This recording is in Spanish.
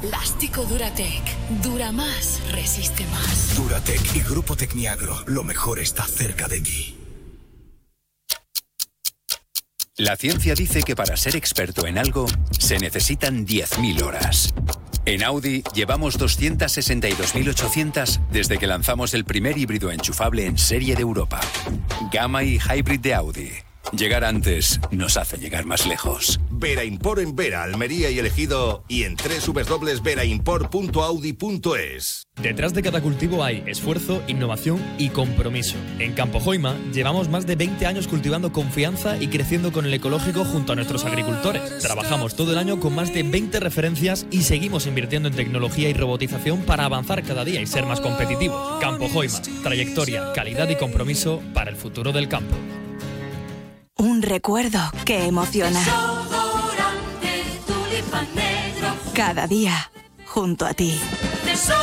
Plástico Duratec. Dura más, resiste más. Duratec y Grupo Tecniagro. Lo mejor está cerca de ti. La ciencia dice que para ser experto en algo se necesitan 10.000 horas. En Audi llevamos 262.800 desde que lanzamos el primer híbrido enchufable en serie de Europa. Gamma y Hybrid de Audi. Llegar antes nos hace llegar más lejos. Vera Import en Vera, Almería y Ejido y en www.veraimport.audi.es. Detrás de cada cultivo hay esfuerzo, innovación y compromiso. En Campo Joima llevamos más de 20 años cultivando confianza y creciendo con el ecológico junto a nuestros agricultores. Trabajamos todo el año con más de 20 referencias y seguimos invirtiendo en tecnología y robotización para avanzar cada día y ser más competitivos. Campo Joima, trayectoria, calidad y compromiso para el futuro del campo. Un recuerdo que emociona. Cada día, junto a ti.